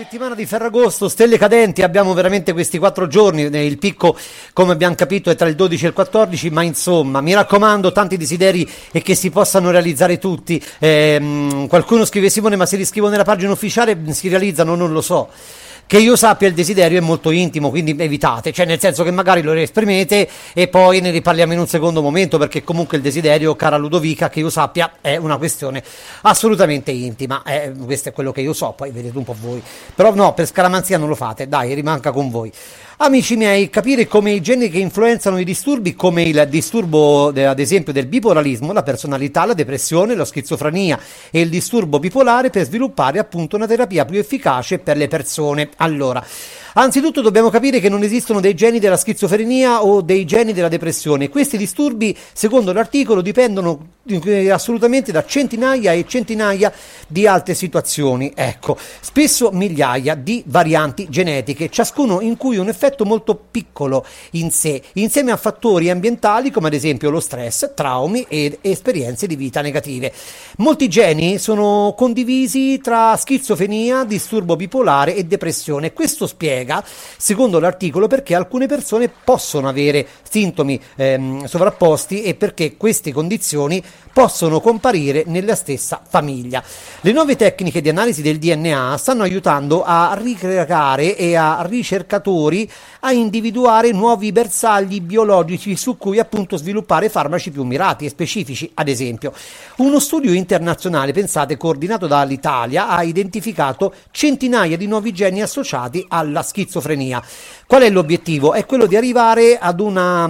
Settimana di Ferragosto, stelle cadenti, abbiamo veramente questi 4 giorni, il picco come abbiamo capito è tra il 12 e il 14, ma insomma mi raccomando, tanti desideri e che si possano realizzare tutti. Qualcuno scrive: Simone, ma se li scrivo nella pagina ufficiale si realizzano? Non lo so. Che io sappia, il desiderio è molto intimo, quindi evitate, cioè nel senso che magari lo esprimete e poi ne riparliamo in un secondo momento, perché comunque il desiderio, cara Ludovica, che io sappia, è una questione assolutamente intima. Questo è quello che io so, poi vedete un po' voi, però no, per scaramanzia non lo fate, dai, rimanga con voi. Amici miei, capire come i geni che influenzano i disturbi, come il disturbo ad esempio del bipolarismo, la personalità, la depressione, la schizofrenia e il disturbo bipolare, per sviluppare appunto una terapia più efficace per le persone. Allora, anzitutto dobbiamo capire che non esistono dei geni della schizofrenia o dei geni della depressione. Questi disturbi, secondo l'articolo, dipendono assolutamente da centinaia e centinaia di altre situazioni, ecco, spesso migliaia di varianti genetiche, ciascuno in cui un effetto molto piccolo in sé, insieme a fattori ambientali come ad esempio lo stress, traumi ed esperienze di vita negative. Molti geni sono condivisi tra schizofrenia, disturbo bipolare e depressione. Questo spiega, secondo l'articolo, perché alcune persone possono avere sintomi sovrapposti e perché queste condizioni possono comparire nella stessa famiglia. Le nuove tecniche di analisi del DNA stanno aiutando a ricreare e a ricercatori a individuare nuovi bersagli biologici su cui appunto sviluppare farmaci più mirati e specifici. Ad esempio, uno studio internazionale, pensate, coordinato dall'Italia, ha identificato centinaia di nuovi geni associati alla schizofrenia. Qual è l'obiettivo? È quello di arrivare ad una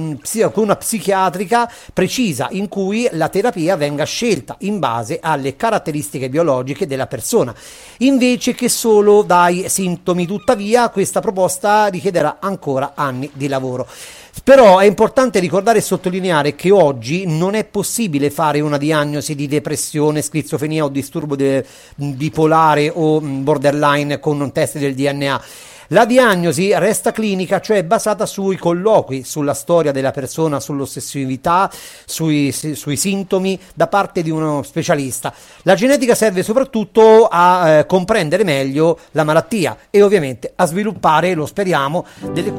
psichiatrica precisa in cui la terapia venga scelta in base alle caratteristiche biologiche della persona, invece che solo dai sintomi. Tuttavia, questa proposta richiederà ancora anni di lavoro. Però è importante ricordare e sottolineare che oggi non è possibile fare una diagnosi di depressione, schizofrenia o disturbo bipolare o borderline con un test del DNA. La diagnosi resta clinica, cioè basata sui colloqui, sulla storia della persona, sull'ossessività, sui sintomi da parte di uno specialista. La genetica serve soprattutto a comprendere meglio la malattia e ovviamente a sviluppare, lo speriamo,